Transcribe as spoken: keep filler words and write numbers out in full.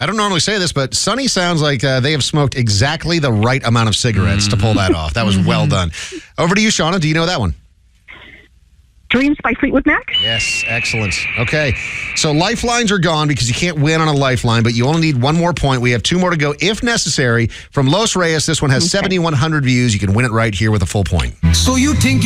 I don't normally say this, but Sunny sounds like uh, they have smoked exactly the right amount of cigarettes mm. to pull that off. That was well done. Over to you, Shauna. Do you know that one? Dreams by Fleetwood Mac? Yes, excellent. Okay, so lifelines are gone because you can't win on a lifeline, but you only need one more point. We have two more to go if necessary. From Los Reyes, this one has okay. seventy-one hundred views. You can win it right here with a full point. So you think